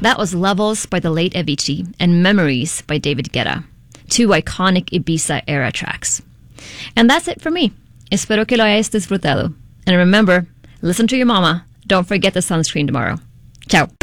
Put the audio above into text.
That was Levels by the late Avicii and Memories by David Guetta, two iconic Ibiza-era tracks. And that's it for me. Espero que lo hayas disfrutado. And remember, listen to your mama. Don't forget the sunscreen tomorrow. Ciao.